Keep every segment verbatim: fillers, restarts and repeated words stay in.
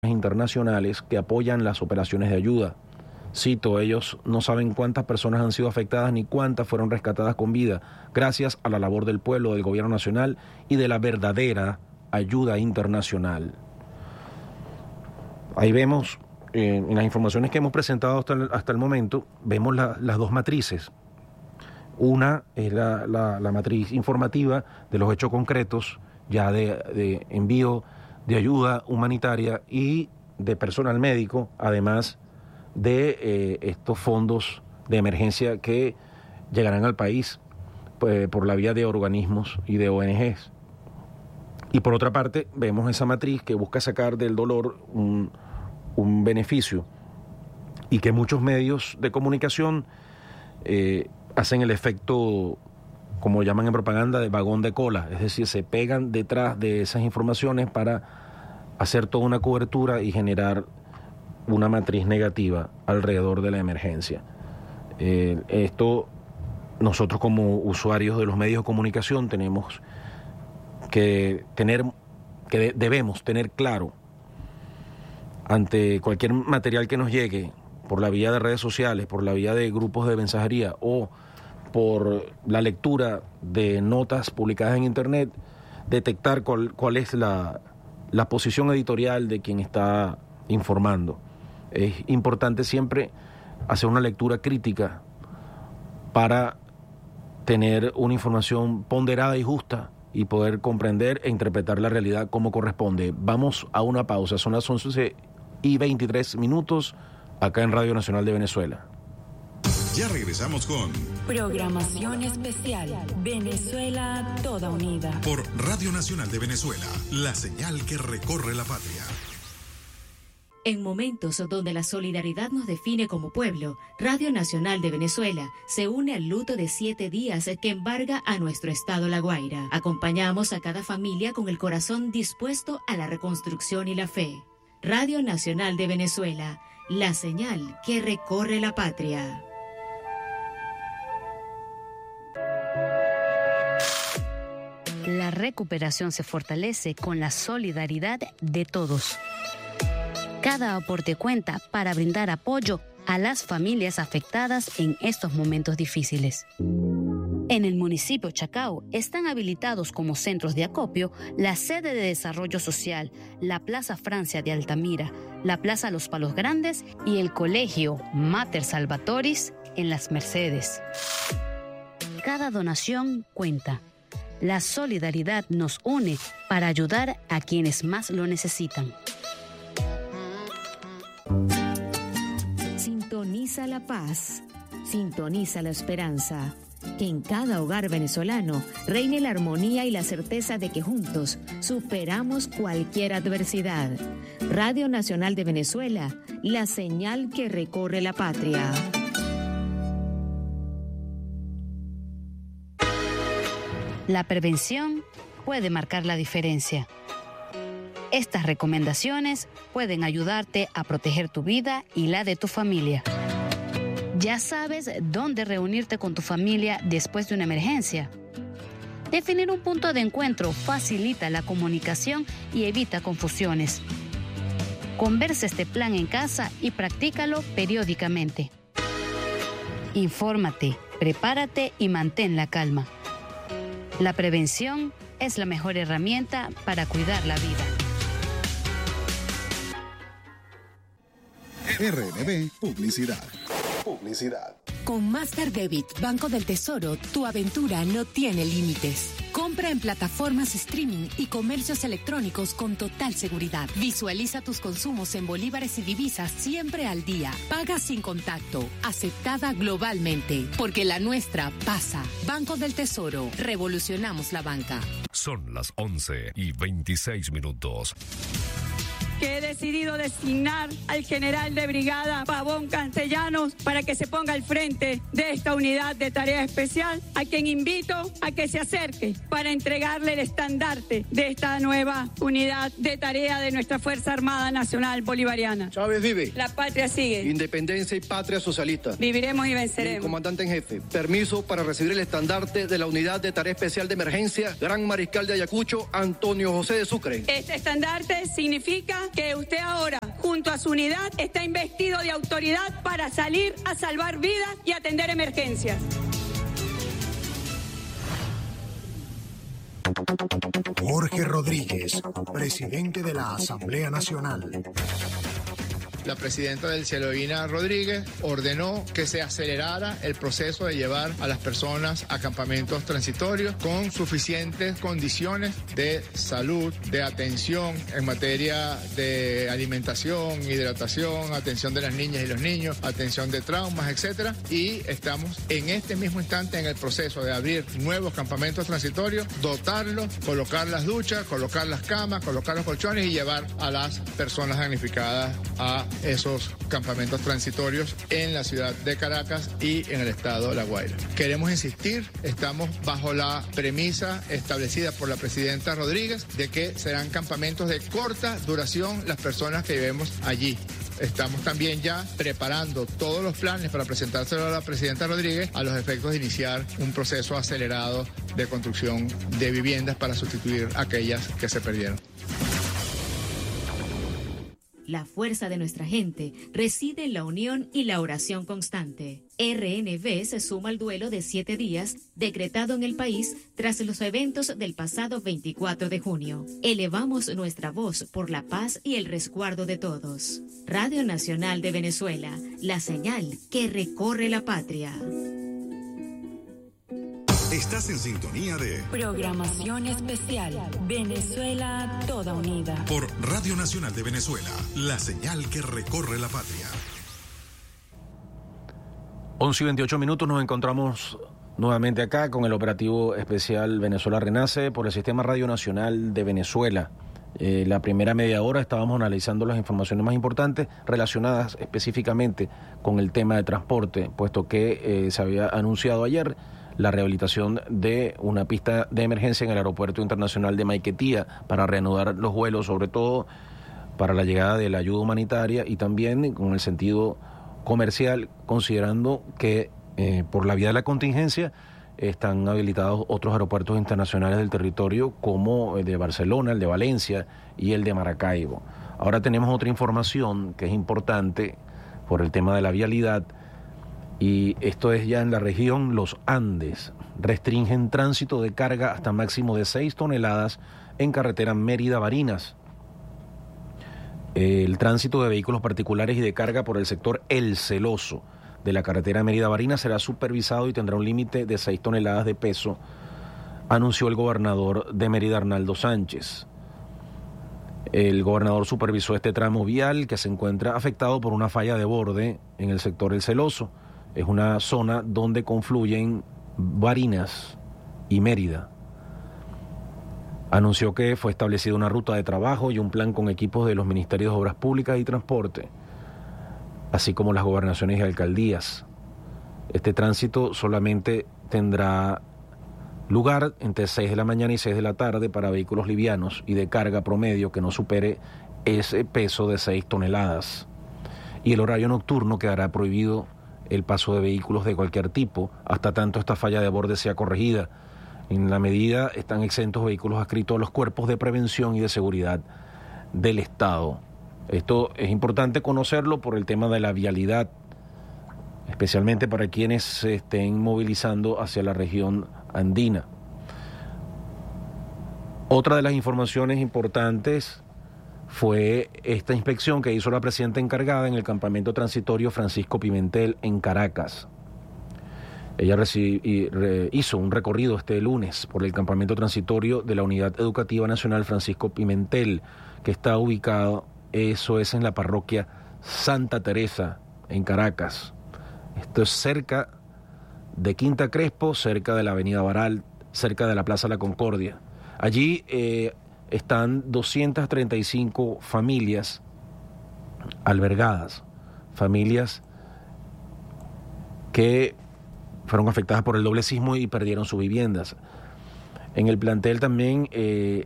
internacionales que apoyan las operaciones de ayuda. Cito, ellos no saben cuántas personas han sido afectadas ni cuántas fueron rescatadas con vida, gracias a la labor del pueblo, del gobierno nacional y de la verdadera ayuda internacional. Ahí vemos, eh, en las informaciones que hemos presentado hasta el, hasta el momento, vemos la, las dos matrices. Una es la, la, la matriz informativa de los hechos concretos, ya de, de envío de ayuda humanitaria y de personal médico, además de eh, estos fondos de emergencia que llegarán al país pues, por la vía de organismos y de O N Ges. Y por otra parte, vemos esa matriz que busca sacar del dolor un, un beneficio y que muchos medios de comunicación eh, hacen el efecto, como llaman en propaganda, de vagón de cola, es decir, se pegan detrás de esas informaciones para hacer toda una cobertura y generar una matriz negativa alrededor de la emergencia. Eh, esto, nosotros como usuarios de los medios de comunicación tenemos que tener, que de, debemos tener claro ante cualquier material que nos llegue por la vía de redes sociales, por la vía de grupos de mensajería o por la lectura de notas publicadas en internet, detectar cuál, cuál es la, la posición editorial de quien está informando. Es importante siempre hacer una lectura crítica para tener una información ponderada y justa y poder comprender e interpretar la realidad como corresponde. Vamos a una pausa, son las once y veintitrés minutos acá en Radio Nacional de Venezuela. Ya regresamos con Programación Especial Venezuela Toda Unida por Radio Nacional de Venezuela, la señal que recorre la patria. En momentos donde la solidaridad nos define como pueblo, Radio Nacional de Venezuela se une al luto de siete días que embarga a nuestro estado La Guaira. Acompañamos a cada familia con el corazón dispuesto a la reconstrucción y la fe. Radio Nacional de Venezuela, la señal que recorre la patria. La recuperación se fortalece con la solidaridad de todos. Cada aporte cuenta para brindar apoyo a las familias afectadas en estos momentos difíciles. En el municipio Chacao están habilitados como centros de acopio la sede de desarrollo social, la Plaza Francia de Altamira, la Plaza Los Palos Grandes y el Colegio Mater Salvatoris en Las Mercedes. Cada donación cuenta. La solidaridad nos une para ayudar a quienes más lo necesitan. Sintoniza la paz, sintoniza la esperanza. Que en cada hogar venezolano reine la armonía y la certeza de que juntos superamos cualquier adversidad. Radio Nacional de Venezuela, la señal que recorre la patria. La prevención puede marcar la diferencia. Estas recomendaciones pueden ayudarte a proteger tu vida y la de tu familia. ¿Ya sabes dónde reunirte con tu familia después de una emergencia? Definir un punto de encuentro facilita la comunicación y evita confusiones. Conversa este plan en casa y practícalo periódicamente. Infórmate, prepárate y mantén la calma. La prevención es la mejor herramienta para cuidar la vida. R N B Publicidad. Publicidad. Con Master Debit, Banco del Tesoro, tu aventura no tiene límites. Compra en plataformas streaming y comercios electrónicos con total seguridad. Visualiza tus consumos en bolívares y divisas siempre al día. Paga sin contacto. Aceptada globalmente. Porque la nuestra pasa. Banco del Tesoro. Revolucionamos la banca. Son las once y veintiséis minutos. Que he decidido designar al general de brigada Pavón Castellanos para que se ponga al frente de esta unidad de tarea especial, a quien invito a que se acerque para entregarle el estandarte de esta nueva unidad de tarea de nuestra Fuerza Armada Nacional Bolivariana. Chávez vive. La patria sigue. Independencia y patria socialista. Viviremos y venceremos. Mi comandante en jefe, permiso para recibir el estandarte de la unidad de tarea especial de emergencia, Gran Mariscal de Ayacucho, Antonio José de Sucre. Este estandarte significa que usted ahora, junto a su unidad, está investido de autoridad para salir a salvar vidas y atender emergencias. Jorge Rodríguez, presidente de la Asamblea Nacional. La presidenta del Cielo-Divina Rodríguez ordenó que se acelerara el proceso de llevar a las personas a campamentos transitorios con suficientes condiciones de salud, de atención en materia de alimentación, hidratación, atención de las niñas y los niños, atención de traumas, etcétera. Y estamos en este mismo instante en el proceso de abrir nuevos campamentos transitorios, dotarlos, colocar las duchas, colocar las camas, colocar los colchones y llevar a las personas damnificadas a esos campamentos transitorios en la ciudad de Caracas y en el estado de La Guaira. Queremos insistir, estamos bajo la premisa establecida por la presidenta Rodríguez de que serán campamentos de corta duración las personas que vivimos allí. Estamos también ya preparando todos los planes para presentárselo a la presidenta Rodríguez a los efectos de iniciar un proceso acelerado de construcción de viviendas para sustituir aquellas que se perdieron. La fuerza de nuestra gente reside en la unión y la oración constante. R N V se suma al duelo de siete días decretado en el país tras los eventos del pasado veinticuatro de junio. Elevamos nuestra voz por la paz y el resguardo de todos. Radio Nacional de Venezuela, la señal que recorre la patria. Estás en sintonía de Programación Especial Venezuela Toda Unida por Radio Nacional de Venezuela, la señal que recorre la patria. once y veintiocho minutos, nos encontramos nuevamente acá con el operativo especial Venezuela Renace por el Sistema Radio Nacional de Venezuela. Eh, la primera media hora estábamos analizando las informaciones más importantes relacionadas específicamente con el tema de transporte, puesto que eh, se había anunciado ayer la rehabilitación de una pista de emergencia en el Aeropuerto Internacional de Maiquetía para reanudar los vuelos, sobre todo para la llegada de la ayuda humanitaria y también con el sentido comercial, considerando que eh, por la vía de la contingencia están habilitados otros aeropuertos internacionales del territorio como el de Barcelona, el de Valencia y el de Maracaibo. Ahora tenemos otra información que es importante por el tema de la vialidad, y esto es ya en la región Los Andes. Restringen tránsito de carga hasta máximo de seis toneladas en carretera Mérida-Barinas. El tránsito de vehículos particulares y de carga por el sector El Celoso de la carretera Mérida-Barinas será supervisado y tendrá un límite de seis toneladas de peso, anunció el gobernador de Mérida, Arnaldo Sánchez. El gobernador supervisó este tramo vial que se encuentra afectado por una falla de borde en el sector El Celoso. Es una zona donde confluyen Barinas y Mérida. Anunció que fue establecida una ruta de trabajo y un plan con equipos de los Ministerios de Obras Públicas y Transporte, así como las gobernaciones y alcaldías. Este tránsito solamente tendrá lugar entre seis de la mañana y seis de la tarde para vehículos livianos y de carga promedio que no supere ese peso de seis toneladas. Y el horario nocturno quedará prohibido el paso de vehículos de cualquier tipo, hasta tanto esta falla de borde sea corregida. En la medida están exentos vehículos adscritos a los cuerpos de prevención y de seguridad del Estado. Esto es importante conocerlo por el tema de la vialidad, especialmente para quienes se estén movilizando hacia la región andina. Otra de las informaciones importantes fue esta inspección que hizo la presidenta encargada en el campamento transitorio Francisco Pimentel en Caracas. Ella reci- re- hizo un recorrido este lunes por el campamento transitorio de la Unidad Educativa Nacional Francisco Pimentel, que está ubicado, eso es en la parroquia Santa Teresa, en Caracas. Esto es cerca de Quinta Crespo, cerca de la Avenida Baral, cerca de la Plaza La Concordia. Allí eh, están doscientas treinta y cinco familias albergadas, familias que fueron afectadas por el doble sismo y perdieron sus viviendas. En el plantel también, eh,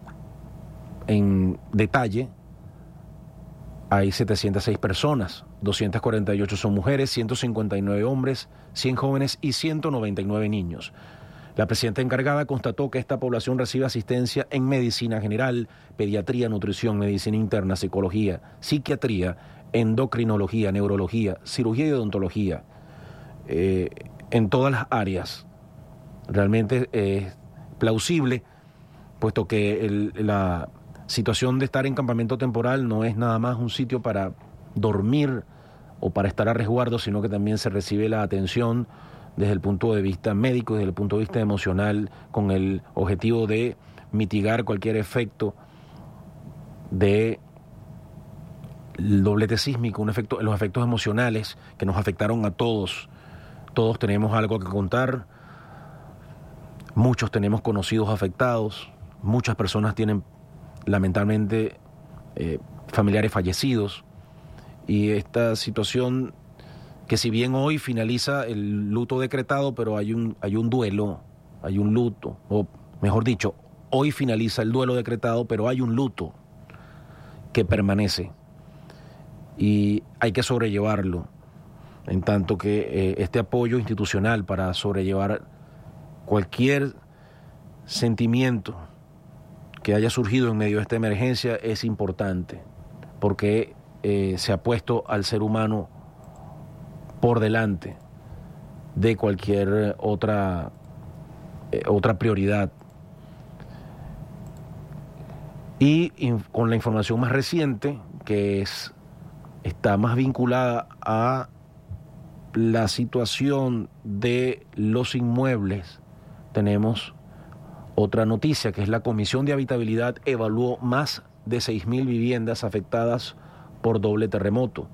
en detalle, hay setecientas seis personas, doscientas cuarenta y ocho son mujeres, ciento cincuenta y nueve hombres, cien jóvenes y ciento noventa y nueve niños. La presidenta encargada constató que esta población recibe asistencia en medicina general, pediatría, nutrición, medicina interna, psicología, psiquiatría, endocrinología, neurología, cirugía y odontología, eh, en todas las áreas. Realmente es eh, plausible, puesto que el, la situación de estar en campamento temporal no es nada más un sitio para dormir o para estar a resguardo, sino que también se recibe la atención desde el punto de vista médico, desde el punto de vista emocional, con el objetivo de mitigar cualquier efecto de el doblete sísmico, un efecto, los efectos emocionales que nos afectaron a todos. Todos tenemos algo que contar, muchos tenemos conocidos afectados, muchas personas tienen lamentablemente eh, familiares fallecidos, y esta situación que si bien hoy finaliza el luto decretado, pero hay un, hay un duelo, hay un luto, o mejor dicho, hoy finaliza el duelo decretado, pero hay un luto que permanece y hay que sobrellevarlo, en tanto que eh, este apoyo institucional para sobrellevar cualquier sentimiento que haya surgido en medio de esta emergencia es importante, porque eh, se ha puesto al ser humano por delante de cualquier otra, eh, otra prioridad. Y in, con la información más reciente, que es, está más vinculada a la situación de los inmuebles, tenemos otra noticia, que es la Comisión de Habitabilidad evaluó más de seis mil viviendas afectadas por doble terremoto.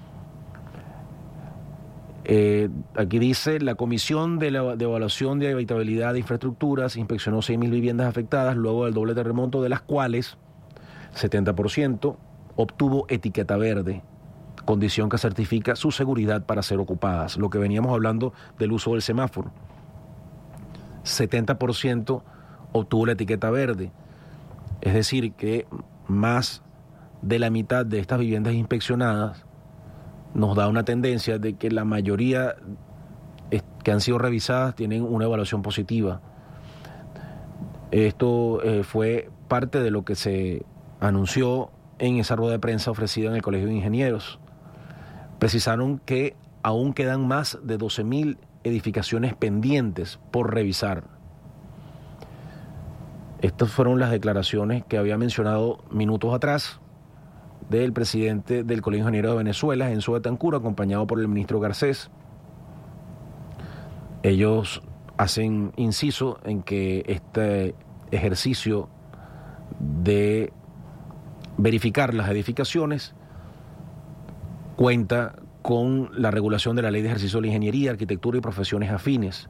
Eh, aquí dice, la Comisión de, la, de Evaluación de Habitabilidad de Infraestructuras inspeccionó seis mil viviendas afectadas luego del doble terremoto, de las cuales setenta por ciento obtuvo etiqueta verde, condición que certifica su seguridad para ser ocupadas. Lo que veníamos hablando del uso del semáforo. setenta por ciento obtuvo la etiqueta verde, es decir, que más de la mitad de estas viviendas inspeccionadas nos da una tendencia de que la mayoría que han sido revisadas tienen una evaluación positiva. Esto eh, fue parte de lo que se anunció en esa rueda de prensa ofrecida en el Colegio de Ingenieros. Precisaron que aún quedan más de doce mil edificaciones pendientes por revisar. Estas fueron las declaraciones que había mencionado minutos atrás del presidente del Colegio de Ingenieros de Venezuela, Enzo Betancur, acompañado por el ministro Garcés. Ellos hacen inciso en que este ejercicio de verificar las edificaciones cuenta con la regulación de la Ley de Ejercicio de la Ingeniería, Arquitectura y Profesiones Afines.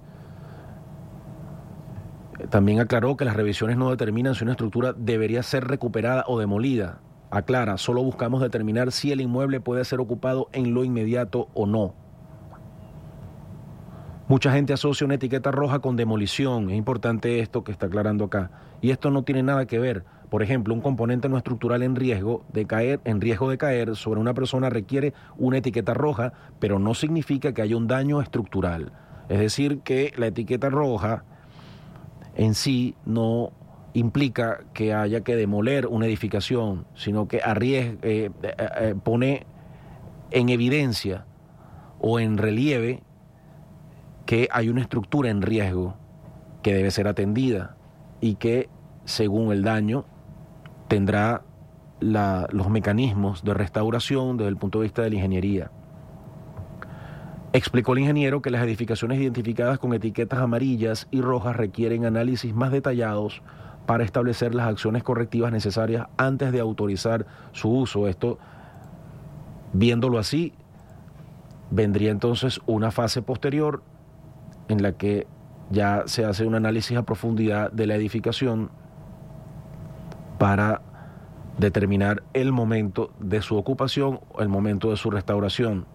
También aclaró que las revisiones no determinan si una estructura debería ser recuperada o demolida. Aclara, solo buscamos determinar si el inmueble puede ser ocupado en lo inmediato o no. Mucha gente asocia una etiqueta roja con demolición. Es importante esto que está aclarando acá. Y esto no tiene nada que ver. Por ejemplo, un componente no estructural en riesgo de caer, en riesgo de caer sobre una persona requiere una etiqueta roja, pero no significa que haya un daño estructural. Es decir, que la etiqueta roja en sí no implica que haya que demoler una edificación, sino que arriesga, eh, eh, eh, pone en evidencia o en relieve que hay una estructura en riesgo que debe ser atendida y que, según el daño, tendrá la, los mecanismos de restauración desde el punto de vista de la ingeniería. Explicó el ingeniero que las edificaciones identificadas con etiquetas amarillas y rojas requieren análisis más detallados para establecer las acciones correctivas necesarias antes de autorizar su uso. Esto, viéndolo así, vendría entonces una fase posterior en la que ya se hace un análisis a profundidad de la edificación para determinar el momento de su ocupación o el momento de su restauración.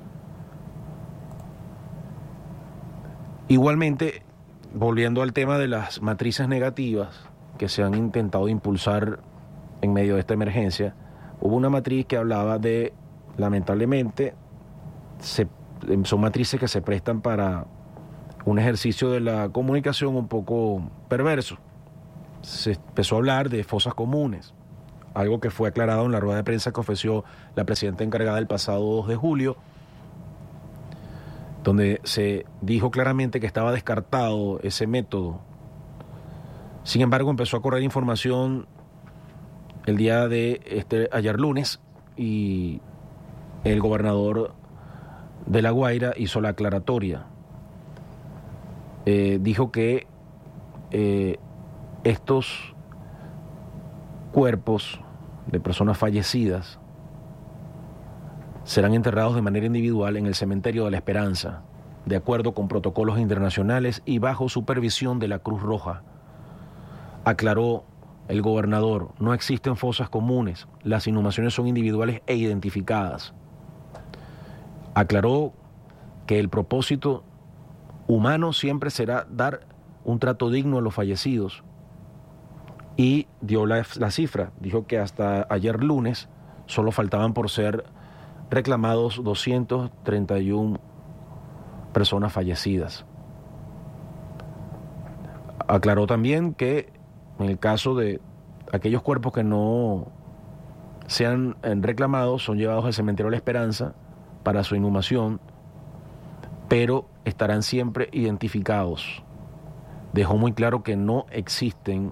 Igualmente, volviendo al tema de las matrices negativas que se han intentado impulsar en medio de esta emergencia, hubo una matriz que hablaba de, lamentablemente, se, son matrices que se prestan para un ejercicio de la comunicación un poco perverso. Se empezó a hablar de fosas comunes, algo que fue aclarado en la rueda de prensa que ofreció la presidenta encargada el pasado dos de julio, donde se dijo claramente que estaba descartado ese método. Sin embargo, empezó a correr información el día de este ayer lunes y el gobernador de La Guaira hizo la aclaratoria. Eh, dijo que eh, estos cuerpos de personas fallecidas serán enterrados de manera individual en el cementerio de La Esperanza, de acuerdo con protocolos internacionales y bajo supervisión de la Cruz Roja. Aclaró el gobernador, no existen fosas comunes, las inhumaciones son individuales e identificadas. Aclaró que el propósito humano siempre será dar un trato digno a los fallecidos y dio la, la cifra, dijo que hasta ayer lunes solo faltaban por ser reclamados doscientas treinta y una personas fallecidas. Aclaró también que en el caso de aquellos cuerpos que no sean reclamados, son llevados al cementerio de La Esperanza para su inhumación, pero estarán siempre identificados. Dejó muy claro que no existen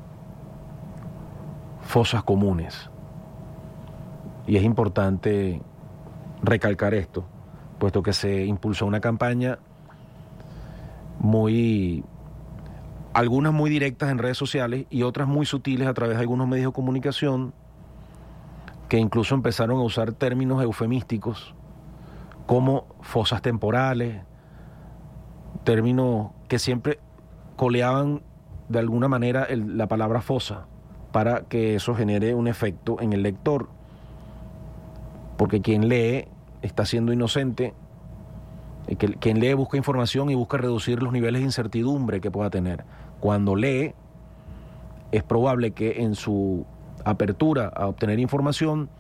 fosas comunes. Y es importante recalcar esto, puesto que se impulsó una campaña muy, algunas muy directas en redes sociales y otras muy sutiles a través de algunos medios de comunicación que incluso empezaron a usar términos eufemísticos como fosas temporales, términos que siempre coleaban de alguna manera el, la palabra fosa para que eso genere un efecto en el lector, porque quien lee está siendo inocente, quien lee busca información y busca reducir los niveles de incertidumbre que pueda tener. Cuando lee, es probable que en su apertura a obtener información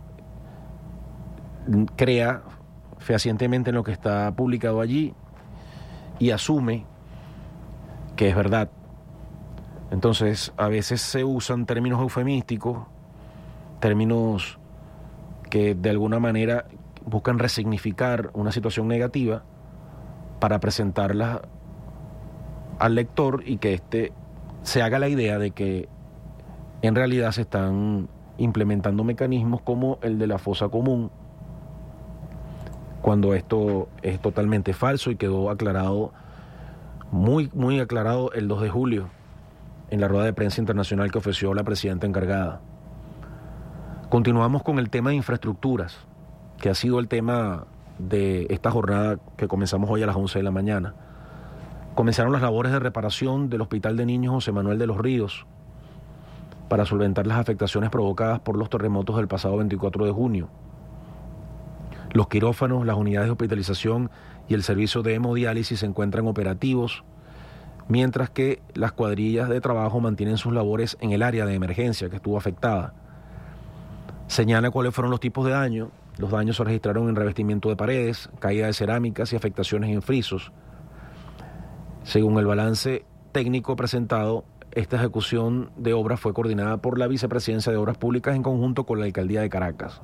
crea fehacientemente en lo que está publicado allí y asume que es verdad. Entonces, a veces se usan términos eufemísticos, términos que de alguna manera buscan resignificar una situación negativa para presentarla al lector y que éste se haga la idea de que en realidad se están implementando mecanismos como el de la fosa común, cuando esto es totalmente falso y quedó aclarado, muy, muy aclarado el dos de julio en la rueda de prensa internacional que ofreció la presidenta encargada. Continuamos con el tema de infraestructuras, que ha sido el tema de esta jornada que comenzamos hoy a las once de la mañana. Comenzaron las labores de reparación del Hospital de Niños José Manuel de los Ríos para solventar las afectaciones provocadas por los terremotos del pasado veinticuatro de junio. Los quirófanos, las unidades de hospitalización y el servicio de hemodiálisis se encuentran operativos, mientras que las cuadrillas de trabajo mantienen sus labores en el área de emergencia que estuvo afectada. Señala cuáles fueron los tipos de daño. Los daños se registraron en revestimiento de paredes, caída de cerámicas y afectaciones en frisos. Según el balance técnico presentado, esta ejecución de obras fue coordinada por la Vicepresidencia de Obras Públicas en conjunto con la Alcaldía de Caracas.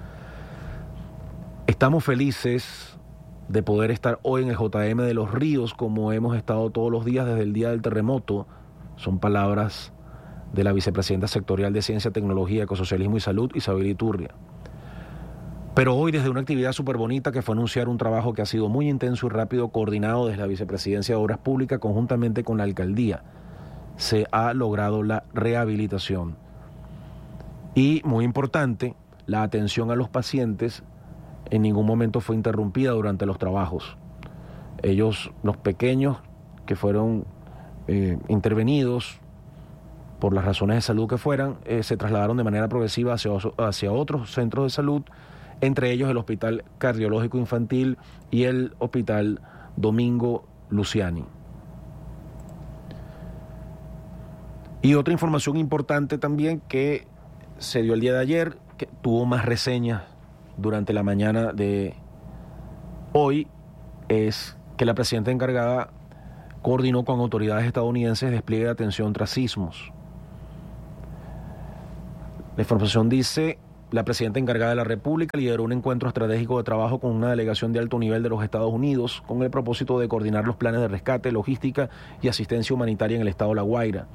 Estamos felices de poder estar hoy en el J M de Los Ríos como hemos estado todos los días desde el día del terremoto. Son palabras de la Vicepresidenta Sectorial de Ciencia, Tecnología, Ecosocialismo y Salud, Isabel Iturria. Pero hoy, desde una actividad súper bonita que fue anunciar un trabajo que ha sido muy intenso y rápido, coordinado desde la Vicepresidencia de Obras Públicas conjuntamente con la Alcaldía, se ha logrado la rehabilitación. Y, muy importante, la atención a los pacientes en ningún momento fue interrumpida durante los trabajos. Ellos, los pequeños que fueron eh, intervenidos por las razones de salud que fueran, eh, se trasladaron de manera progresiva hacia, hacia otros centros de salud, entre ellos el Hospital Cardiológico Infantil y el Hospital Domingo Luciani. Y otra información importante también que se dio el día de ayer, que tuvo más reseñas durante la mañana de hoy, es que la presidenta encargada coordinó con autoridades estadounidenses despliegue de atención tras sismos. La información dice: la presidenta encargada de la República lideró un encuentro estratégico de trabajo con una delegación de alto nivel de los Estados Unidos con el propósito de coordinar los planes de rescate, logística y asistencia humanitaria en el estado de La Guaira.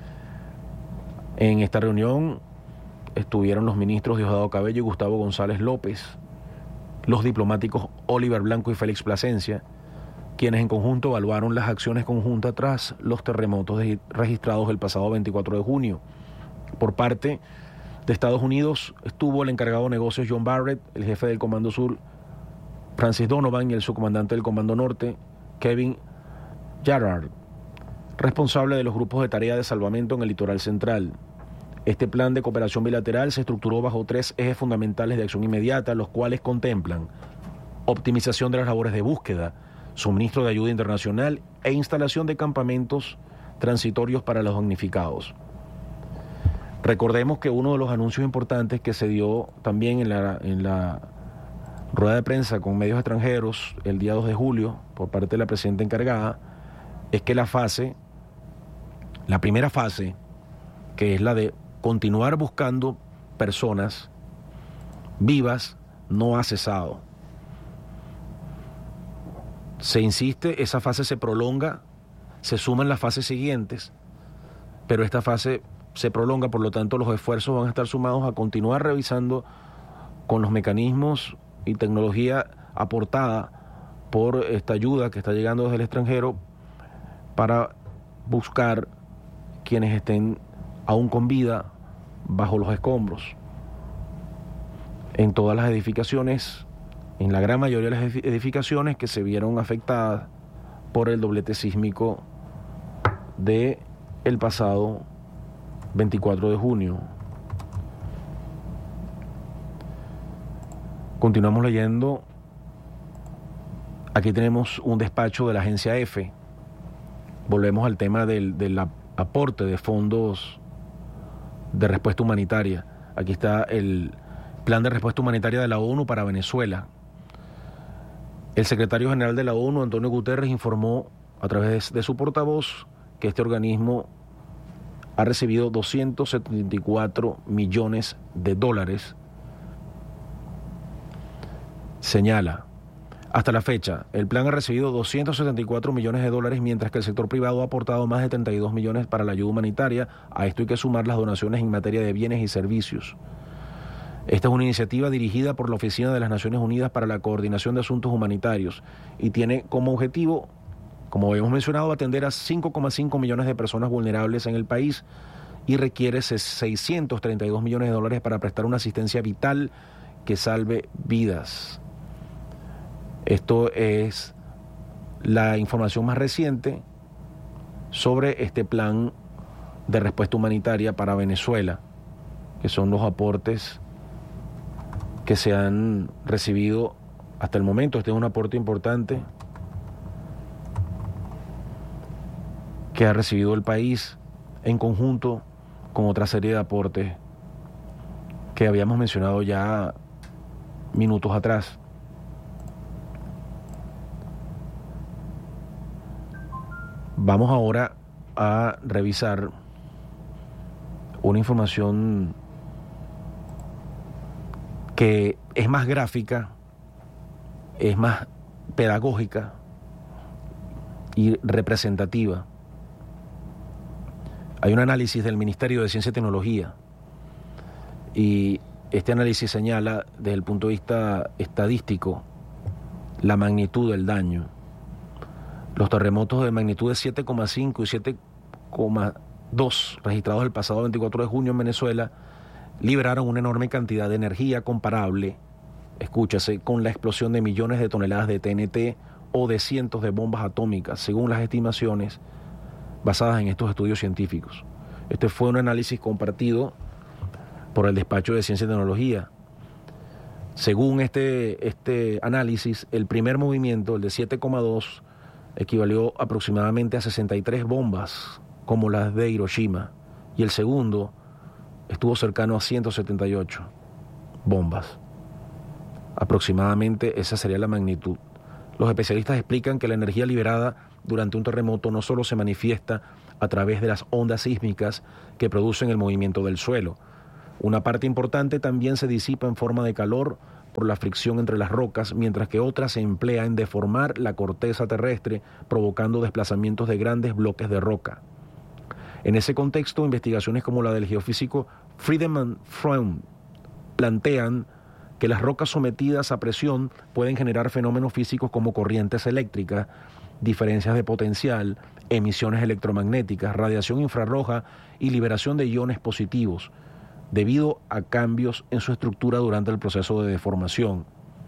En esta reunión estuvieron los ministros Diosdado Cabello y Gustavo González López, los diplomáticos Oliver Blanco y Félix Plasencia, quienes en conjunto evaluaron las acciones conjuntas tras los terremotos de, registrados el pasado veinticuatro de junio. Por parte de Estados Unidos estuvo el encargado de negocios John Barrett, el jefe del Comando Sur Francis Donovan y el subcomandante del Comando Norte Kevin Jarrard, responsable de los grupos de tarea de salvamento en el litoral central. Este plan de cooperación bilateral se estructuró bajo tres ejes fundamentales de acción inmediata, los cuales contemplan optimización de las labores de búsqueda, suministro de ayuda internacional e instalación de campamentos transitorios para los damnificados. Recordemos que uno de los anuncios importantes que se dio también en la, en la rueda de prensa con medios extranjeros el día dos de julio por parte de la presidenta encargada es que la fase, la primera fase, que es la de continuar buscando personas vivas, no ha cesado. Se insiste, esa fase se prolonga, se suman las fases siguientes, pero esta fase se prolonga, por lo tanto los esfuerzos van a estar sumados a continuar revisando con los mecanismos y tecnología aportada por esta ayuda que está llegando desde el extranjero para buscar quienes estén aún con vida bajo los escombros. En todas las edificaciones, en la gran mayoría de las edificaciones que se vieron afectadas por el doblete sísmico de el pasado veinticuatro de junio. Continuamos leyendo. Aquí tenemos un despacho de la agencia EFE. Volvemos al tema del, del aporte de fondos de respuesta humanitaria. Aquí está el plan de respuesta humanitaria de la ONU para Venezuela. El secretario general de la ONU, Antonio Guterres, informó a través de su portavoz que este organismo ha recibido doscientos setenta y cuatro millones de dólares. Señala: hasta la fecha, el plan ha recibido doscientos setenta y cuatro millones de dólares, mientras que el sector privado ha aportado más de treinta y dos millones para la ayuda humanitaria. A esto hay que sumar las donaciones en materia de bienes y servicios. Esta es una iniciativa dirigida por la Oficina de las Naciones Unidas para la Coordinación de Asuntos Humanitarios y tiene como objetivo, como habíamos mencionado, atender a cinco coma cinco millones de personas vulnerables en el país y requiere seiscientos treinta y dos millones de dólares para prestar una asistencia vital que salve vidas. Esto es la información más reciente sobre este plan de respuesta humanitaria para Venezuela, que son los aportes que se han recibido hasta el momento. Este es un aporte importante que ha recibido el país en conjunto con otra serie de aportes que habíamos mencionado ya minutos atrás. Vamos ahora a revisar una información que es más gráfica, es más pedagógica y representativa. Hay un análisis del Ministerio de Ciencia y Tecnología y este análisis señala desde el punto de vista estadístico la magnitud del daño. Los terremotos de magnitud de siete coma cinco y siete coma dos registrados el pasado veinticuatro de junio en Venezuela liberaron una enorme cantidad de energía comparable, escúchase, con la explosión de millones de toneladas de T N T o de cientos de bombas atómicas, según las estimaciones basadas en estos estudios científicos. Este fue un análisis compartido por el Despacho de Ciencia y Tecnología. Según este, este análisis, el primer movimiento, el de siete coma dos, equivalió aproximadamente a sesenta y tres bombas, como las de Hiroshima, y el segundo estuvo cercano a ciento setenta y ocho bombas. Aproximadamente esa sería la magnitud. Los especialistas explican que la energía liberada durante un terremoto no solo se manifiesta a través de las ondas sísmicas que producen el movimiento del suelo. Una parte importante también se disipa en forma de calor por la fricción entre las rocas, mientras que otra se emplea en deformar la corteza terrestre, provocando desplazamientos de grandes bloques de roca. En ese contexto, investigaciones como la del geofísico Friedemann Freund plantean que las rocas sometidas a presión pueden generar fenómenos físicos como corrientes eléctricas, diferencias de potencial, emisiones electromagnéticas, radiación infrarroja y liberación de iones positivos, debido a cambios en su estructura durante el proceso de deformación.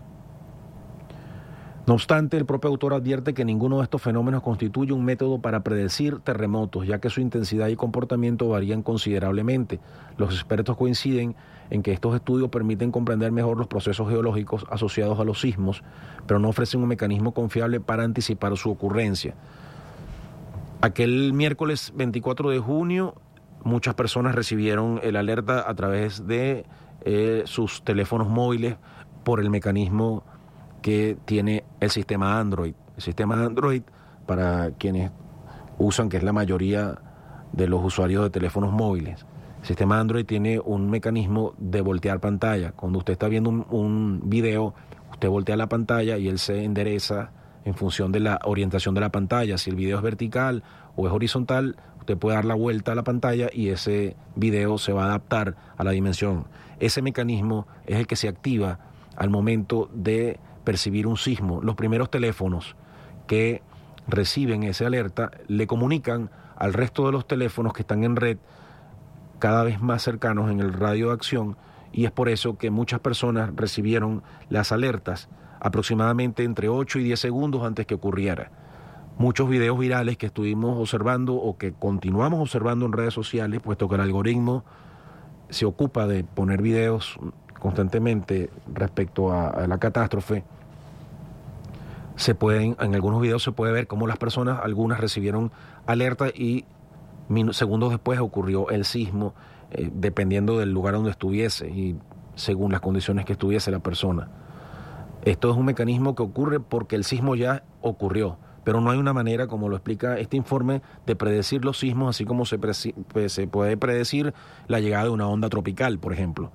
No obstante, el propio autor advierte que ninguno de estos fenómenos constituye un método para predecir terremotos, ya que su intensidad y comportamiento varían considerablemente. Los expertos coinciden en que estos estudios permiten comprender mejor los procesos geológicos asociados a los sismos, pero no ofrecen un mecanismo confiable para anticipar su ocurrencia. Aquel miércoles veinticuatro de junio, muchas personas recibieron el alerta a través de eh, sus teléfonos móviles por el mecanismo que tiene el sistema Android. El sistema Android, para quienes usan, que es la mayoría de los usuarios de teléfonos móviles, el sistema Android tiene un mecanismo de voltear pantalla. Cuando usted está viendo un, un video, usted voltea la pantalla y él se endereza en función de la orientación de la pantalla. Si el video es vertical o es horizontal, usted puede dar la vuelta a la pantalla y ese video se va a adaptar a la dimensión. Ese mecanismo es el que se activa al momento de percibir un sismo. Los primeros teléfonos que reciben esa alerta le comunican al resto de los teléfonos que están en red, cada vez más cercanos en el radio de acción, y es por eso que muchas personas recibieron las alertas aproximadamente entre ocho y diez segundos antes que ocurriera. Muchos videos virales que estuvimos observando o que continuamos observando en redes sociales, puesto que el algoritmo se ocupa de poner videos constantemente respecto a, a la catástrofe, se pueden, en algunos videos se puede ver cómo las personas, algunas recibieron alerta y min, segundos después ocurrió el sismo, eh, dependiendo del lugar donde estuviese y según las condiciones que estuviese la persona. Esto es un mecanismo que ocurre porque el sismo ya ocurrió, pero no hay una manera, como lo explica este informe, de predecir los sismos, así como se, pre- se puede predecir la llegada de una onda tropical, por ejemplo.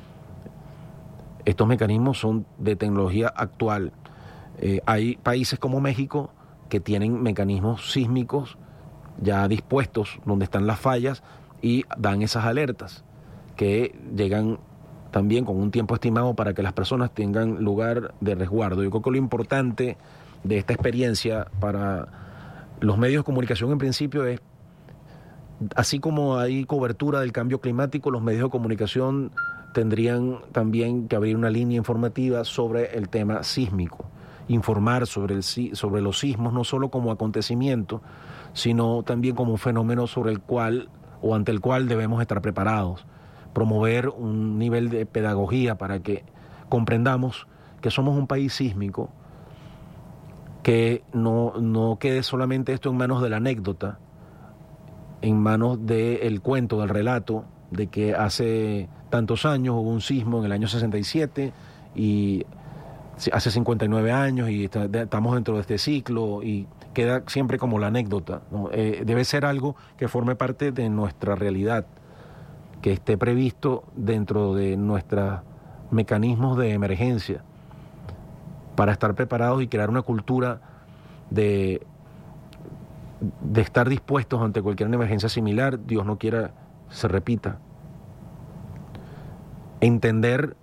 Estos mecanismos son de tecnología actual. Eh, hay países como México que tienen mecanismos sísmicos ya dispuestos donde están las fallas y dan esas alertas que llegan también con un tiempo estimado para que las personas tengan lugar de resguardo. Yo creo que lo importante de esta experiencia para los medios de comunicación en principio es, así como hay cobertura del cambio climático, los medios de comunicación tendrían también que abrir una línea informativa sobre el tema sísmico, informar sobre, el, sobre los sismos no solo como acontecimiento, sino también como un fenómeno sobre el cual o ante el cual debemos estar preparados, promover un nivel de pedagogía para que comprendamos que somos un país sísmico, que no, no quede solamente esto en manos de la anécdota, en manos del cuento, del relato, de que hace tantos años hubo un sismo en el año sesenta y siete y hace cincuenta y nueve años y está, estamos dentro de este ciclo y queda siempre como la anécdota, ¿no? Eh, debe ser algo que forme parte de nuestra realidad, que esté previsto dentro de nuestros mecanismos de emergencia para estar preparados y crear una cultura de, de estar dispuestos ante cualquier emergencia similar, Dios no quiera se repita. Entender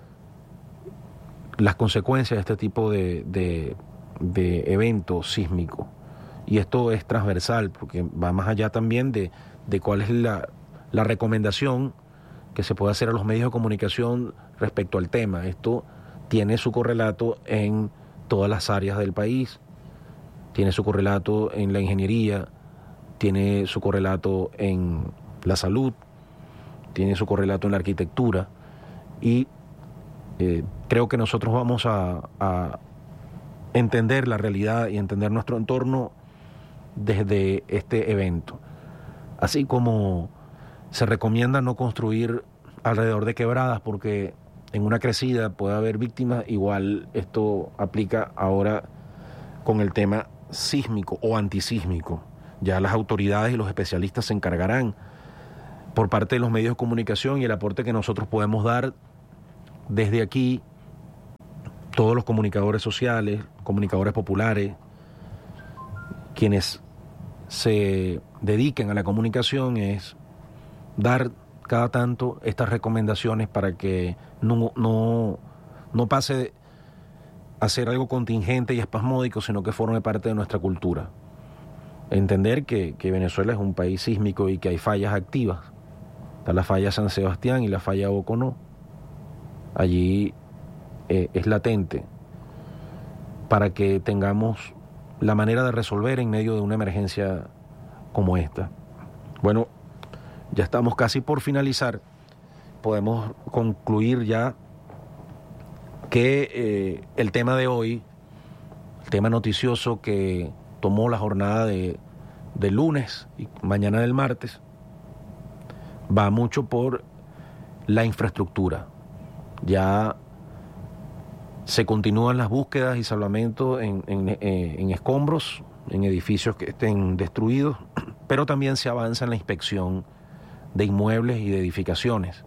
las consecuencias de este tipo de, de, de evento sísmico. Y esto es transversal, porque va más allá también de, de cuál es la, la recomendación que se puede hacer a los medios de comunicación respecto al tema. Esto tiene su correlato en todas las áreas del país, tiene su correlato en la ingeniería, tiene su correlato en la salud, tiene su correlato en la arquitectura, y eh, creo que nosotros vamos a, a entender la realidad y entender nuestro entorno desde este evento. Así como se recomienda no construir alrededor de quebradas porque en una crecida puede haber víctimas, igual esto aplica ahora con el tema sísmico o antisísmico. Ya las autoridades y los especialistas se encargarán por parte de los medios de comunicación y el aporte que nosotros podemos dar desde aquí, todos los comunicadores sociales, comunicadores populares, quienes se dediquen a la comunicación, es dar cada tanto estas recomendaciones para que no, no, no pase a ser algo contingente y espasmódico, sino que forme parte de nuestra cultura. Entender que, que Venezuela es un país sísmico y que hay fallas activas. Está la falla San Sebastián y la falla Boconó. Allí eh, es latente para que tengamos la manera de resolver en medio de una emergencia como esta. Bueno, ya estamos casi por finalizar. Podemos concluir ya que eh, el tema de hoy, el tema noticioso que tomó la jornada de, de lunes y mañana del martes, va mucho por la infraestructura. Ya se continúan las búsquedas y salvamentos en, en, en escombros, en edificios que estén destruidos, pero también se avanza en la inspección de inmuebles y de edificaciones.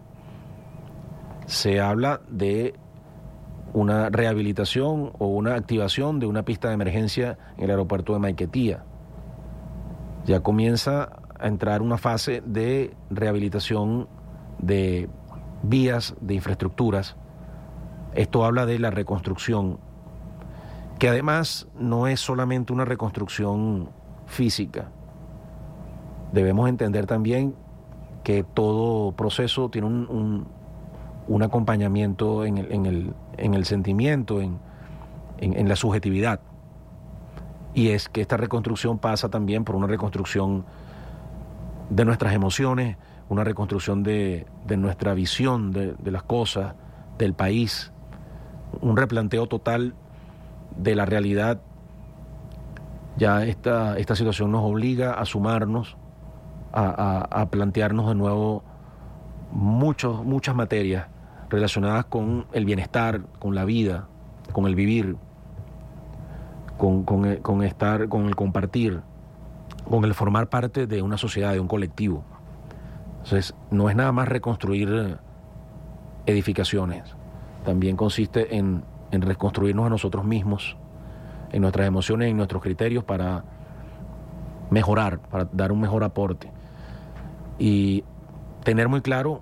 Se habla de una rehabilitación o una activación de una pista de emergencia en el aeropuerto de Maiquetía. Ya comienza a entrar una fase de rehabilitación de vías, de infraestructuras. Esto habla de la reconstrucción, que además no es solamente una reconstrucción física. Debemos entender también que todo proceso tiene un, un, un acompañamiento en el, en el, en el sentimiento, en, en, en la subjetividad. Y es que esta reconstrucción pasa también por una reconstrucción de nuestras emociones, una reconstrucción de, de nuestra visión de, de las cosas, del país, un replanteo total de la realidad. Ya esta, esta situación nos obliga a sumarnos, a, a, a plantearnos de nuevo muchos, muchas materias relacionadas con el bienestar, con la vida, con el vivir, con, con, el, con estar, con el compartir, con el formar parte de una sociedad, de un colectivo. Entonces, no es nada más reconstruir edificaciones, también consiste en, en reconstruirnos a nosotros mismos, en nuestras emociones, en nuestros criterios para mejorar, para dar un mejor aporte. Y tener muy claro,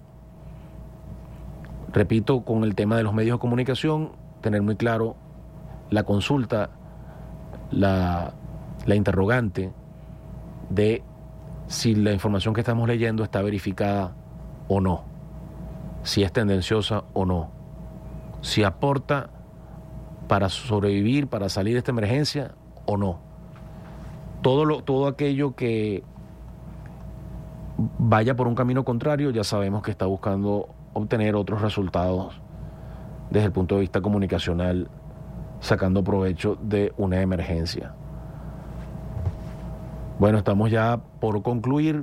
repito, con el tema de los medios de comunicación, tener muy claro la consulta, la, la interrogante de si la información que estamos leyendo está verificada o no, si es tendenciosa o no, si aporta para sobrevivir, para salir de esta emergencia o no. Todo, lo, todo aquello que vaya por un camino contrario, ya sabemos que está buscando obtener otros resultados desde el punto de vista comunicacional, sacando provecho de una emergencia. Bueno, estamos ya por concluir.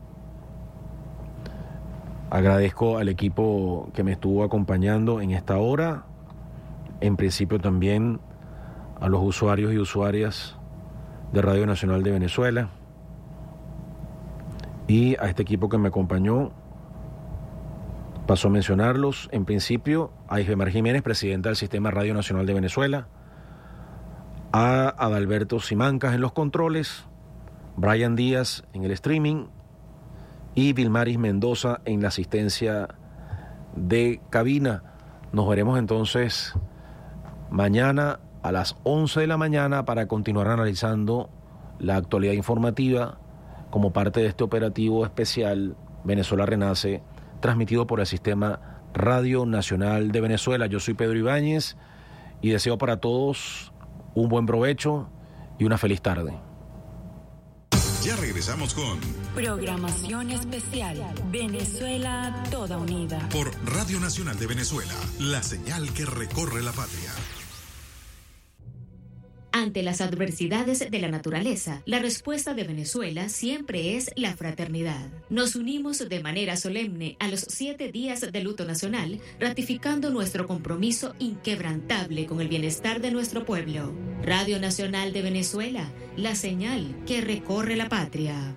Agradezco al equipo que me estuvo acompañando en esta hora. En principio también a los usuarios y usuarias de Radio Nacional de Venezuela y a este equipo que me acompañó. Paso a mencionarlos. En principio a Isbemar Jiménez, presidenta del Sistema Radio Nacional de Venezuela, a Adalberto Simancas en los controles, Brian Díaz en el streaming y Vilmaris Mendoza en la asistencia de cabina. Nos veremos entonces mañana a las once de la mañana para continuar analizando la actualidad informativa como parte de este operativo especial Venezuela Renace, transmitido por el Sistema Radio Nacional de Venezuela. Yo soy Pedro Ibáñez y deseo para todos un buen provecho y una feliz tarde. Ya regresamos con Programación Especial Venezuela Toda Unida por Radio Nacional de Venezuela, la señal que recorre la patria. Ante las adversidades de la naturaleza, la respuesta de Venezuela siempre es la fraternidad. Nos unimos de manera solemne a los siete días de luto nacional, ratificando nuestro compromiso inquebrantable con el bienestar de nuestro pueblo. Radio Nacional de Venezuela, la señal que recorre la patria.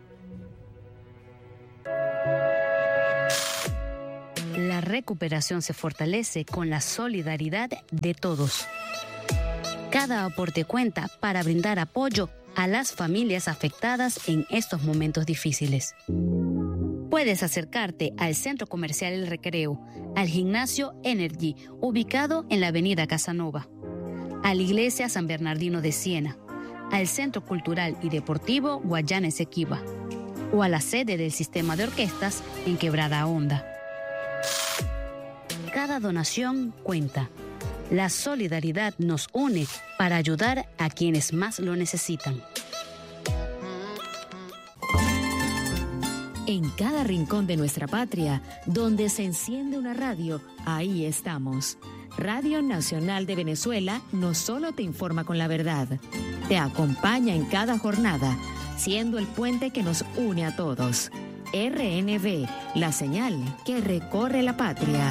La recuperación se fortalece con la solidaridad de todos. Cada aporte cuenta para brindar apoyo a las familias afectadas en estos momentos difíciles. Puedes acercarte al Centro Comercial El Recreo, al Gimnasio Energy, ubicado en la Avenida Casanova, a la Iglesia San Bernardino de Siena, al Centro Cultural y Deportivo Guayana Esequiba, o a la sede del Sistema de Orquestas en Quebrada Honda. Cada donación cuenta. La solidaridad nos une para ayudar a quienes más lo necesitan. En cada rincón de nuestra patria, donde se enciende una radio, ahí estamos. Radio Nacional de Venezuela no solo te informa con la verdad, te acompaña en cada jornada, siendo el puente que nos une a todos. R N V, la señal que recorre la patria.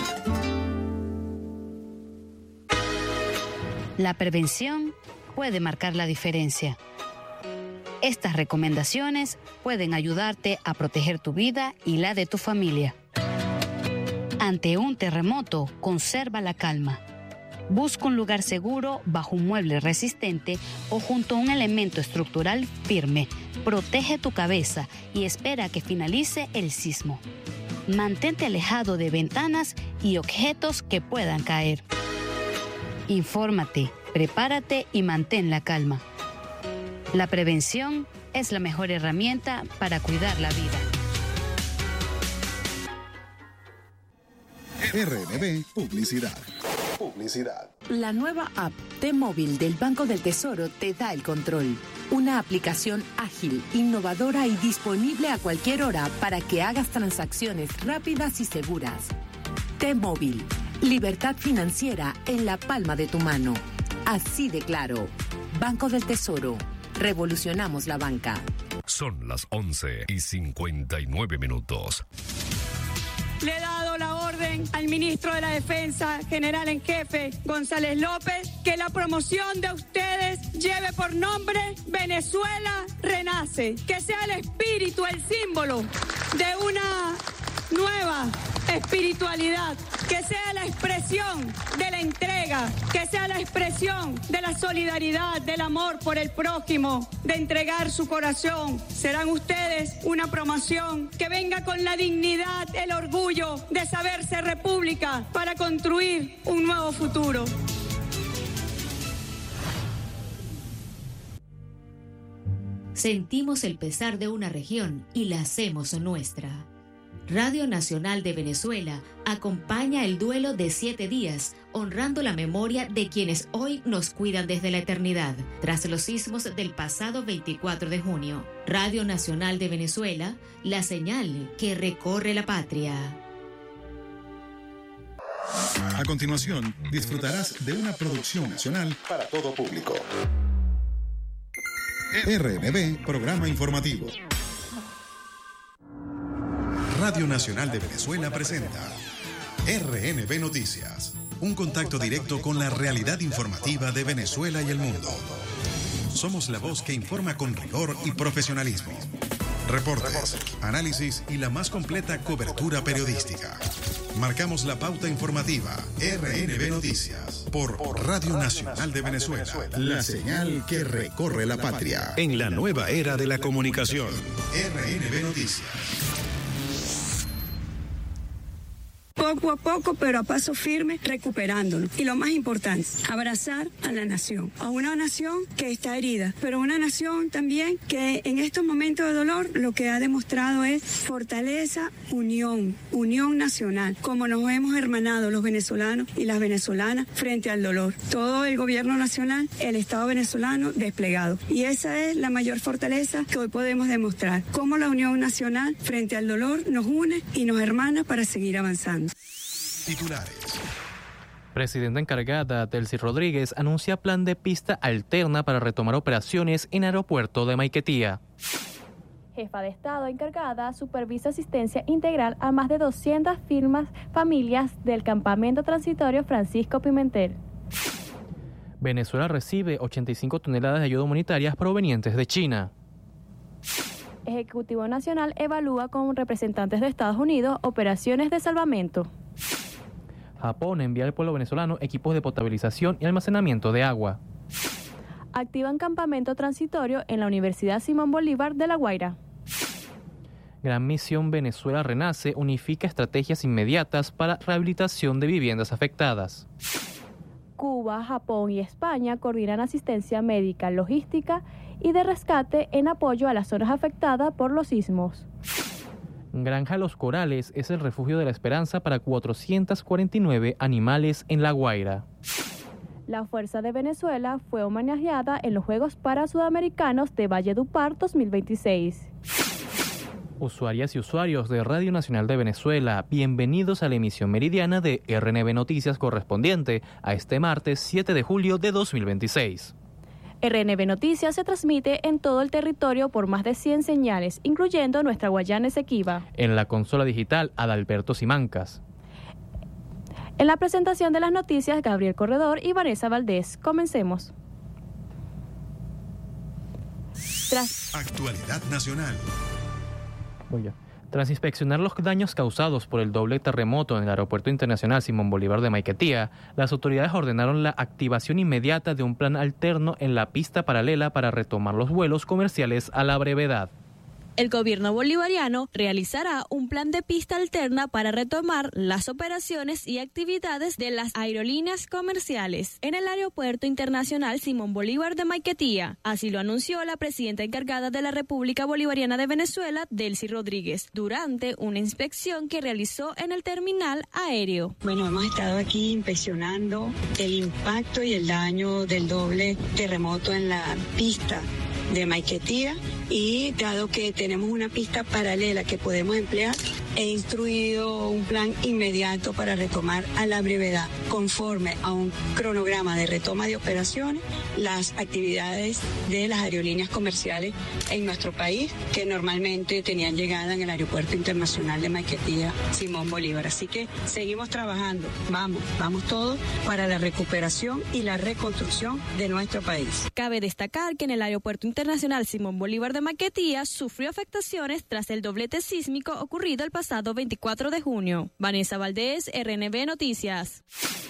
La prevención puede marcar la diferencia. Estas recomendaciones pueden ayudarte a proteger tu vida y la de tu familia. Ante un terremoto, conserva la calma. Busca un lugar seguro bajo un mueble resistente o junto a un elemento estructural firme. Protege tu cabeza y espera que finalice el sismo. Mantente alejado de ventanas y objetos que puedan caer. Infórmate, prepárate y mantén la calma. La prevención es la mejor herramienta para cuidar la vida. R N B Publicidad. Publicidad. La nueva app T-Móvil del Banco del Tesoro te da el control. Una aplicación ágil, innovadora y disponible a cualquier hora para que hagas transacciones rápidas y seguras. T-Móvil. Libertad financiera en la palma de tu mano. Así de claro. Banco del Tesoro. Revolucionamos la banca. Son las once y cincuenta y nueve minutos. Le he dado la orden al ministro de la Defensa, general en jefe, González López, que la promoción de ustedes lleve por nombre Venezuela Renace, que sea el espíritu, el símbolo de una nueva espiritualidad, que sea la expresión de la entrega, que sea la expresión de la solidaridad, del amor por el prójimo, de entregar su corazón. Serán ustedes una promoción que venga con la dignidad, el orgullo de saberse república para construir un nuevo futuro. Sentimos el pesar de una región y la hacemos nuestra. Radio Nacional de Venezuela acompaña el duelo de siete días, honrando la memoria de quienes hoy nos cuidan desde la eternidad, tras los sismos del pasado veinticuatro de junio. Radio Nacional de Venezuela, la señal que recorre la patria. A continuación, disfrutarás de una producción nacional para todo público. R N B, programa informativo. Radio Nacional de Venezuela presenta R N B Noticias, un contacto directo con la realidad informativa de Venezuela y el mundo. Somos la voz que informa con rigor y profesionalismo. Reportes, análisis y la más completa cobertura periodística. Marcamos la pauta informativa. R N B Noticias por Radio Nacional de Venezuela, la señal que recorre la patria en la nueva era de la comunicación. R N B Noticias. Poco a poco, pero a paso firme, recuperándonos. Y lo más importante, abrazar a la nación. A una nación que está herida, pero una nación también que en estos momentos de dolor lo que ha demostrado es fortaleza, unión, unión nacional. Como nos hemos hermanado los venezolanos y las venezolanas frente al dolor. Todo el gobierno nacional, el Estado venezolano desplegado. Y esa es la mayor fortaleza que hoy podemos demostrar. Cómo la unión nacional frente al dolor nos une y nos hermana para seguir avanzando. Titulares. Presidenta encargada Delcy Rodríguez anuncia plan de pista alterna para retomar operaciones en aeropuerto de Maiquetía. Jefa de Estado encargada supervisa asistencia integral a más de doscientas firmas familias del campamento transitorio Francisco Pimentel. Venezuela recibe ochenta y cinco toneladas de ayuda humanitaria provenientes de China. Ejecutivo Nacional evalúa con representantes de Estados Unidos operaciones de salvamento. Japón envía al pueblo venezolano equipos de potabilización y almacenamiento de agua. Activan campamento transitorio en la Universidad Simón Bolívar de La Guaira. Gran Misión Venezuela Renace unifica estrategias inmediatas para rehabilitación de viviendas afectadas. Cuba, Japón y España coordinan asistencia médica, logística y de rescate en apoyo a las zonas afectadas por los sismos. Granja Los Corales es el refugio de la esperanza para cuatrocientos cuarenta y nueve animales en La Guaira. La Fuerza de Venezuela fue homenajeada en los Juegos Parasudamericanos de Valledupar dos mil veintiséis. Usuarias y usuarios de Radio Nacional de Venezuela, bienvenidos a la emisión meridiana de R N B Noticias correspondiente a este martes siete de julio de dos mil veintiséis. R N B Noticias se transmite en todo el territorio por más de cien señales, incluyendo nuestra Guayana Esequiba. En la consola digital, Adalberto Simancas. En la presentación de las noticias, Gabriel Corredor y Vanessa Valdés. Comencemos. Tras... Actualidad nacional. Voy ya. Tras inspeccionar los daños causados por el doble terremoto en el Aeropuerto Internacional Simón Bolívar de Maiquetía, las autoridades ordenaron la activación inmediata de un plan alterno en la pista paralela para retomar los vuelos comerciales a la brevedad. El gobierno bolivariano realizará un plan de pista alterna para retomar las operaciones y actividades de las aerolíneas comerciales en el Aeropuerto Internacional Simón Bolívar de Maiquetía. Así lo anunció la presidenta encargada de la República Bolivariana de Venezuela, Delcy Rodríguez, durante una inspección que realizó en el terminal aéreo. Bueno, hemos estado aquí inspeccionando el impacto y el daño del doble terremoto en la pista de Maiquetía, y dado que tenemos una pista paralela que podemos emplear, he instruido un plan inmediato para retomar a la brevedad, conforme a un cronograma de retoma de operaciones, las actividades de las aerolíneas comerciales en nuestro país, que normalmente tenían llegada en el Aeropuerto Internacional de Maiquetía Simón Bolívar. Así que seguimos trabajando, vamos, vamos todos para la recuperación y la reconstrucción de nuestro país. Cabe destacar que en el Aeropuerto Internacional Simón Bolívar de Maiquetía sufrió afectaciones tras el doblete sísmico ocurrido el pasado veinticuatro de junio. Vanessa Valdés, R N B Noticias.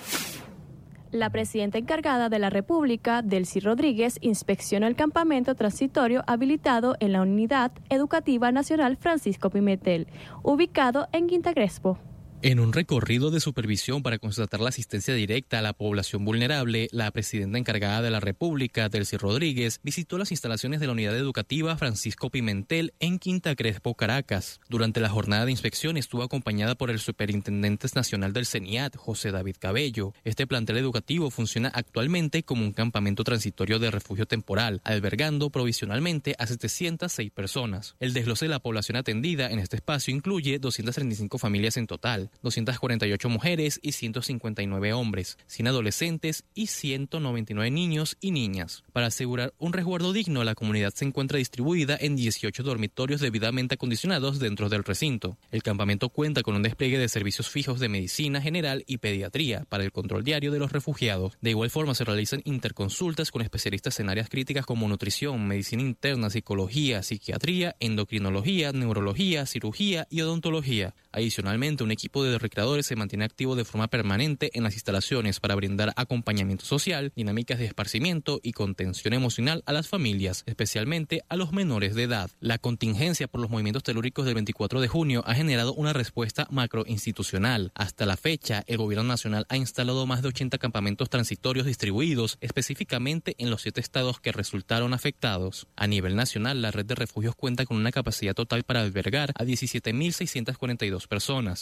La presidenta encargada de la República, Delcy Rodríguez, inspeccionó el campamento transitorio habilitado en la Unidad Educativa Nacional Francisco Pimentel, ubicado en Quinta Crespo. En un recorrido de supervisión para constatar la asistencia directa a la población vulnerable, la presidenta encargada de la República, Delcy Rodríguez, visitó las instalaciones de la Unidad Educativa Francisco Pimentel en Quinta Crespo, Caracas. Durante la jornada de inspección estuvo acompañada por el Superintendente Nacional del CENIAT, José David Cabello. Este plantel educativo funciona actualmente como un campamento transitorio de refugio temporal, albergando provisionalmente a setecientas seis personas. El desglose de la población atendida en este espacio incluye doscientas treinta y cinco familias en total, doscientas cuarenta y ocho mujeres y ciento cincuenta y nueve hombres, cien adolescentes y ciento noventa y nueve niños y niñas. Para asegurar un resguardo digno, la comunidad se encuentra distribuida en dieciocho dormitorios debidamente acondicionados dentro del recinto. El campamento cuenta con un despliegue de servicios fijos de medicina general y pediatría para el control diario de los refugiados. De igual forma, se realizan interconsultas con especialistas en áreas críticas como nutrición, medicina interna, psicología, psiquiatría, endocrinología, neurología, cirugía y odontología. Adicionalmente, un equipo de recreadores se mantiene activo de forma permanente en las instalaciones para brindar acompañamiento social, dinámicas de esparcimiento y contención emocional a las familias, especialmente a los menores de edad. La contingencia por los movimientos telúricos del veinticuatro de junio ha generado una respuesta macroinstitucional. Hasta la fecha, el gobierno nacional ha instalado más de ochenta campamentos transitorios distribuidos específicamente en los siete estados que resultaron afectados. A nivel nacional, la red de refugios cuenta con una capacidad total para albergar a diecisiete mil seiscientas cuarenta y dos personas, registrando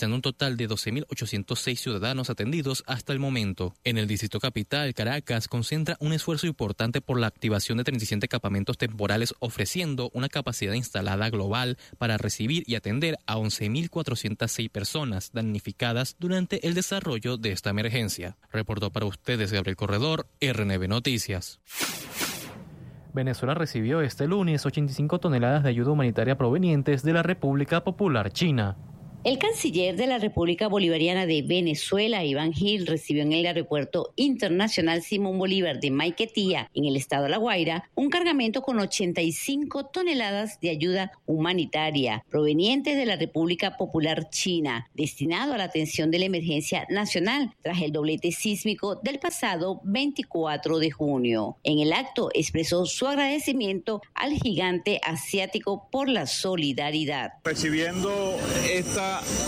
registrando un total de doce mil ochocientos seis ciudadanos atendidos hasta el momento. En el distrito capital, Caracas concentra un esfuerzo importante por la activación de treinta y siete campamentos temporales, ofreciendo una capacidad instalada global para recibir y atender a once mil cuatrocientas seis personas damnificadas durante el desarrollo de esta emergencia. Reportó para ustedes Gabriel Corredor, R N B Noticias. Venezuela recibió este lunes ochenta y cinco toneladas de ayuda humanitaria provenientes de la República Popular China. El canciller de la República Bolivariana de Venezuela, Iván Gil, recibió en el Aeropuerto Internacional Simón Bolívar de Maiquetía, en el estado de La Guaira, un cargamento con ochenta y cinco toneladas de ayuda humanitaria provenientes de la República Popular China, destinado a la atención de la emergencia nacional tras el doblete sísmico del pasado veinticuatro de junio. En el acto expresó su agradecimiento al gigante asiático por la solidaridad. Recibiendo esta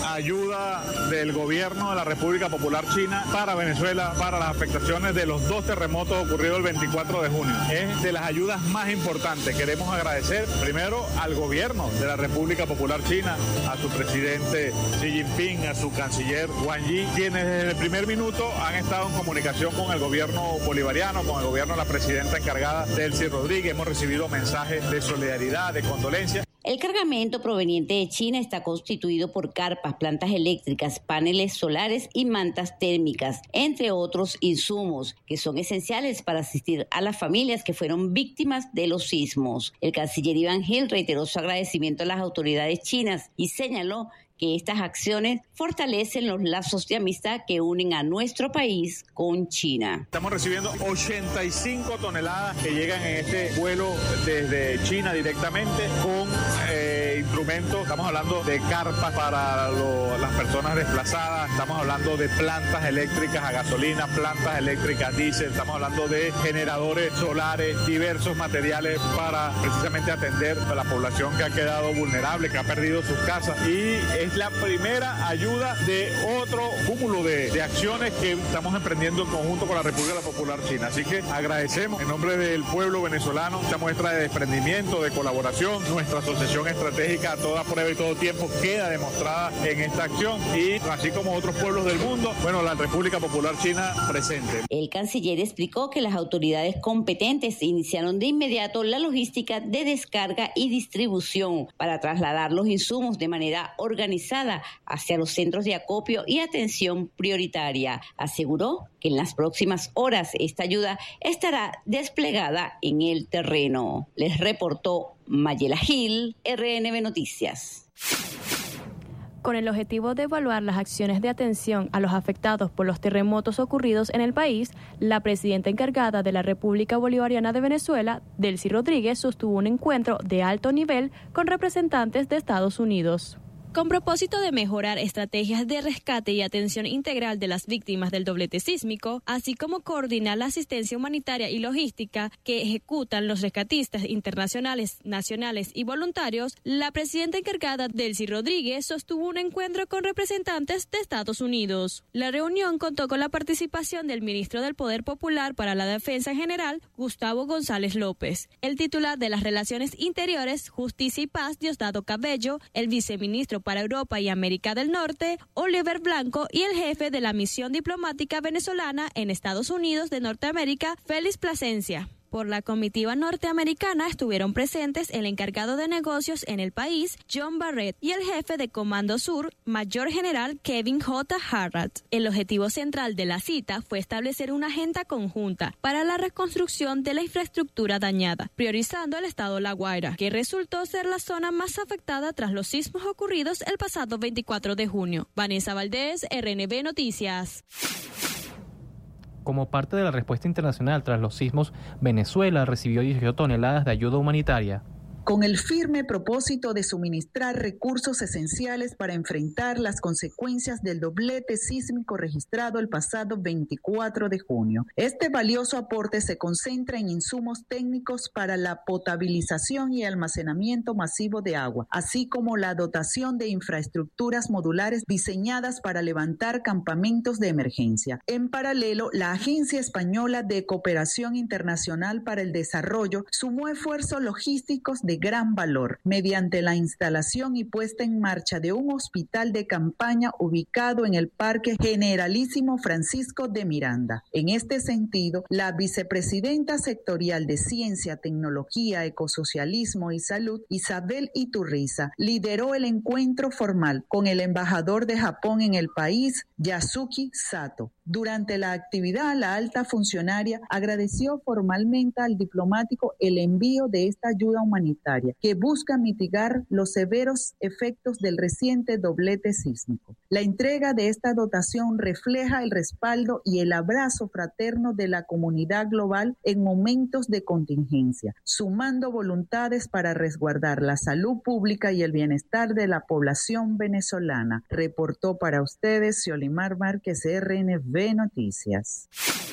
ayuda del gobierno de la República Popular China para Venezuela, para las afectaciones de los dos terremotos ocurridos el veinticuatro de junio. Es de las ayudas más importantes. Queremos agradecer primero al gobierno de la República Popular China, a su presidente Xi Jinping, a su canciller Wang Yi, quienes desde el primer minuto han estado en comunicación con el gobierno bolivariano, con el gobierno de la presidenta encargada, Delcy Rodríguez. Hemos recibido mensajes de solidaridad, de condolencia. El cargamento proveniente de China está constituido por carpas, plantas eléctricas, paneles solares y mantas térmicas, entre otros insumos que son esenciales para asistir a las familias que fueron víctimas de los sismos. El canciller Iván Gil reiteró su agradecimiento a las autoridades chinas y señaló que estas acciones fortalecen los lazos de amistad que unen a nuestro país con China. Estamos recibiendo ochenta y cinco toneladas que llegan en este vuelo desde China directamente con eh, instrumentos. Estamos hablando de carpas para lo, las personas desplazadas, estamos hablando de plantas eléctricas a gasolina, plantas eléctricas diésel, estamos hablando de generadores solares, diversos materiales para precisamente atender a la población que ha quedado vulnerable, que ha perdido sus casas, y es la primera ayuda de otro cúmulo de, de acciones que estamos emprendiendo en conjunto con la República Popular China. Así que agradecemos en nombre del pueblo venezolano esta muestra de desprendimiento, de colaboración. Nuestra asociación estratégica a toda prueba y todo tiempo queda demostrada en esta acción, y así como otros pueblos del mundo, bueno, la República Popular China presente. El canciller explicó que las autoridades competentes iniciaron de inmediato la logística de descarga y distribución para trasladar los insumos de manera organizada hacia los centros de acopio y atención prioritaria. Aseguró que en las próximas horas esta ayuda estará desplegada en el terreno. Les reportó Mayela Gil, R N B Noticias. Con el objetivo de evaluar las acciones de atención a los afectados por los terremotos ocurridos en el país, la presidenta encargada de la República Bolivariana de Venezuela, Delcy Rodríguez, sostuvo un encuentro de alto nivel con representantes de Estados Unidos. Con propósito de mejorar estrategias de rescate y atención integral de las víctimas del doblete sísmico, así como coordinar la asistencia humanitaria y logística que ejecutan los rescatistas internacionales, nacionales y voluntarios, la presidenta encargada, Delcy Rodríguez, sostuvo un encuentro con representantes de Estados Unidos. La reunión contó con la participación del ministro del Poder Popular para la Defensa General, Gustavo González López, el titular de las Relaciones Interiores, Justicia y Paz, Diosdado Cabello, el viceministro para Europa y América del Norte, Oliver Blanco, y el jefe de la misión diplomática venezolana en Estados Unidos de Norteamérica, Félix Plasencia. Por la comitiva norteamericana estuvieron presentes el encargado de negocios en el país, John Barrett, y el jefe de Comando Sur, Mayor General Kevin J. Harrat. El objetivo central de la cita fue establecer una agenda conjunta para la reconstrucción de la infraestructura dañada, priorizando el estado La Guaira, que resultó ser la zona más afectada tras los sismos ocurridos el pasado veinticuatro de junio. Vanessa Valdés, R N B Noticias. Como parte de la respuesta internacional tras los sismos, Venezuela recibió dieciocho toneladas de ayuda humanitaria. Con el firme propósito de suministrar recursos esenciales para enfrentar las consecuencias del doblete sísmico registrado el pasado veinticuatro de junio. Este valioso aporte se concentra en insumos técnicos para la potabilización y almacenamiento masivo de agua, así como la dotación de infraestructuras modulares diseñadas para levantar campamentos de emergencia. En paralelo, la Agencia Española de Cooperación Internacional para el Desarrollo sumó esfuerzos logísticos de de gran valor mediante la instalación y puesta en marcha de un hospital de campaña ubicado en el Parque Generalísimo Francisco de Miranda. En este sentido, la vicepresidenta sectorial de Ciencia, Tecnología, Ecosocialismo y Salud, Isabel Iturriza, lideró el encuentro formal con el embajador de Japón en el país, Yasuki Sato. Durante la actividad, la alta funcionaria agradeció formalmente al diplomático el envío de esta ayuda humanitaria que busca mitigar los severos efectos del reciente doblete sísmico. La entrega de esta dotación refleja el respaldo y el abrazo fraterno de la comunidad global en momentos de contingencia, sumando voluntades para resguardar la salud pública y el bienestar de la población venezolana. Reportó para ustedes Xiolimar Márquez, R N V Noticias.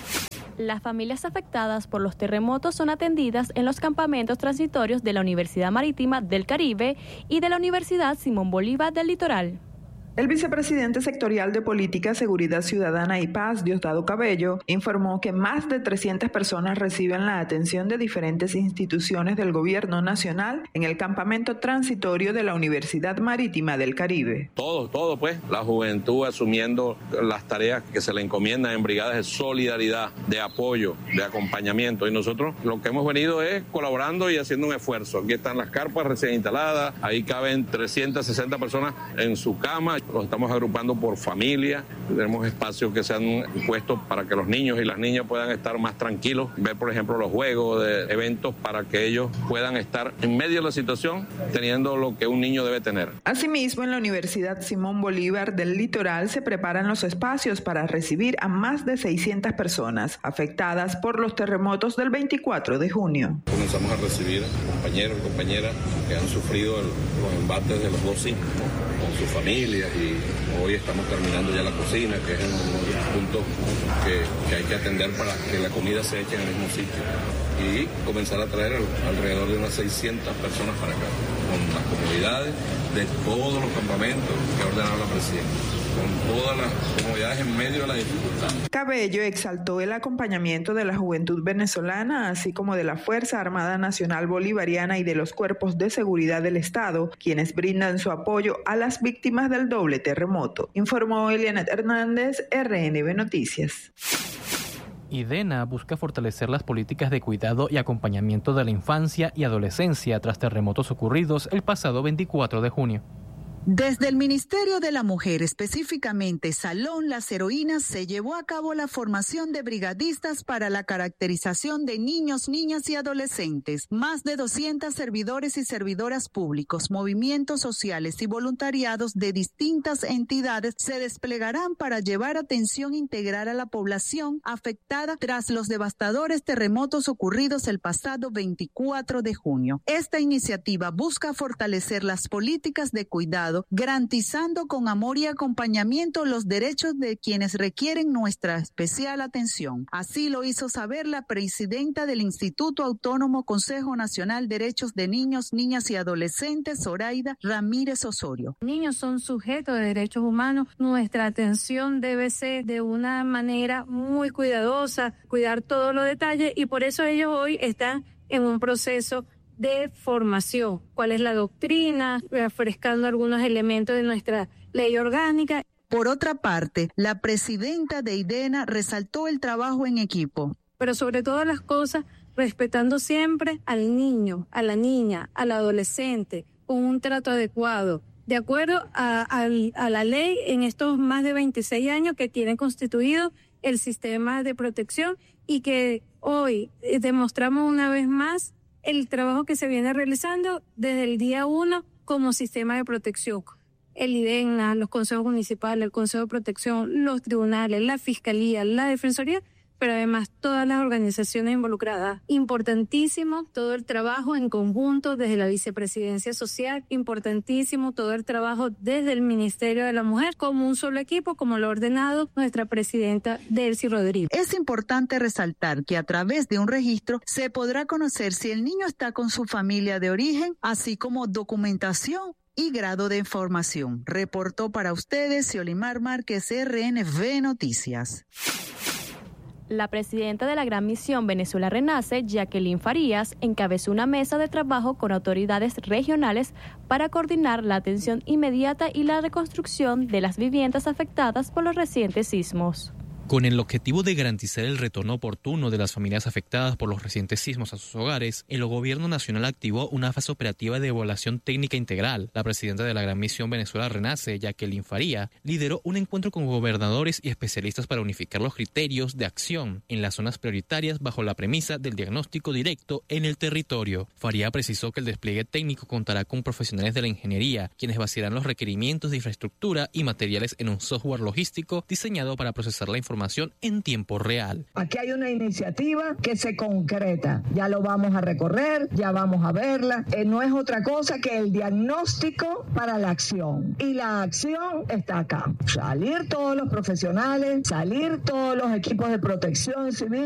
Las familias afectadas por los terremotos son atendidas en los campamentos transitorios de la Universidad Marítima del Caribe y de la Universidad Simón Bolívar del Litoral. El vicepresidente sectorial de Política, Seguridad Ciudadana y Paz, Diosdado Cabello, informó que más de trescientas personas reciben la atención de diferentes instituciones del Gobierno Nacional en el campamento transitorio de la Universidad Marítima del Caribe. Todo, todo pues, la juventud asumiendo las tareas que se le encomiendan en brigadas de solidaridad, de apoyo, de acompañamiento. Y nosotros lo que hemos venido es colaborando y haciendo un esfuerzo. Aquí están las carpas recién instaladas, ahí caben trescientas sesenta personas en su cama. Los estamos agrupando por familia, tenemos espacios que se han puesto para que los niños y las niñas puedan estar más tranquilos, ver por ejemplo los juegos de eventos para que ellos puedan estar en medio de la situación teniendo lo que un niño debe tener. Asimismo, en la Universidad Simón Bolívar del Litoral se preparan los espacios para recibir a más de seiscientas personas afectadas por los terremotos del veinticuatro de junio. Comenzamos a recibir compañeros y compañeras que han sufrido el, los embates de los dos sismos con sus familias, y hoy estamos terminando ya la cocina, que es uno de los puntos que, que hay que atender para que la comida se eche en el mismo sitio, y comenzar a traer alrededor de unas seiscientas personas para acá, con las comunidades de todos los campamentos que ha ordenado la presidenta, con todas las comodidades en medio de la dificultad. Cabello exaltó el acompañamiento de la juventud venezolana, así como de la Fuerza Armada Nacional Bolivariana y de los cuerpos de seguridad del Estado, quienes brindan su apoyo a las víctimas del doble terremoto. Informó Elianet Hernández, R N V Noticias. IDENA busca fortalecer las políticas de cuidado y acompañamiento de la infancia y adolescencia tras terremotos ocurridos el pasado veinticuatro de junio. Desde el Ministerio de la Mujer, específicamente Salón Las Heroínas, se llevó a cabo la formación de brigadistas para la caracterización de niños, niñas y adolescentes. Más de doscientos servidores y servidoras públicos, movimientos sociales y voluntariados de distintas entidades se desplegarán para llevar atención integral a la población afectada tras los devastadores terremotos ocurridos el pasado veinticuatro de junio. Esta iniciativa busca fortalecer las políticas de cuidado, garantizando con amor y acompañamiento los derechos de quienes requieren nuestra especial atención. Así lo hizo saber la presidenta del Instituto Autónomo Consejo Nacional Derechos de Niños, Niñas y Adolescentes, Zoraida Ramírez Osorio. Niños son sujetos de derechos humanos. Nuestra atención debe ser de una manera muy cuidadosa, cuidar todos los detalles, y por eso ellos hoy están en un proceso de formación. ¿Cuál es la doctrina? Refrescando algunos elementos de nuestra ley orgánica. Por otra parte, la presidenta de IDENA resaltó el trabajo en equipo. Pero sobre todas las cosas, respetando siempre al niño, a la niña, al adolescente, con un trato adecuado, de acuerdo a, a, a la ley en estos más de veintiséis años que tiene constituido el sistema de protección, y que hoy demostramos una vez más el trabajo que se viene realizando desde el día uno como sistema de protección. El IDENA, los consejos municipales, el Consejo de Protección, los tribunales, la Fiscalía, la Defensoría, pero además todas las organizaciones involucradas. Importantísimo todo el trabajo en conjunto desde la Vicepresidencia Social, importantísimo todo el trabajo desde el Ministerio de la Mujer, como un solo equipo, como lo ha ordenado nuestra presidenta Delcy Rodríguez. Es importante resaltar que a través de un registro se podrá conocer si el niño está con su familia de origen, así como documentación y grado de información. Reportó para ustedes Xiolimar Márquez, R N V Noticias. La presidenta de la Gran Misión Venezuela Renace, Jacqueline Farías, encabezó una mesa de trabajo con autoridades regionales para coordinar la atención inmediata y la reconstrucción de las viviendas afectadas por los recientes sismos. Con el objetivo de garantizar el retorno oportuno de las familias afectadas por los recientes sismos a sus hogares, el Gobierno Nacional activó una fase operativa de evaluación técnica integral. La presidenta de la Gran Misión Venezuela Renace, Jacqueline Faría, lideró un encuentro con gobernadores y especialistas para unificar los criterios de acción en las zonas prioritarias bajo la premisa del diagnóstico directo en el territorio. Faría precisó que el despliegue técnico contará con profesionales de la ingeniería, quienes vaciarán los requerimientos de infraestructura y materiales en un software logístico diseñado para procesar la información en tiempo real. Aquí hay una iniciativa que se concreta, ya lo vamos a recorrer, ya vamos a verla, eh, no es otra cosa que el diagnóstico para la acción, y la acción está acá, salir todos los profesionales, salir todos los equipos de protección civil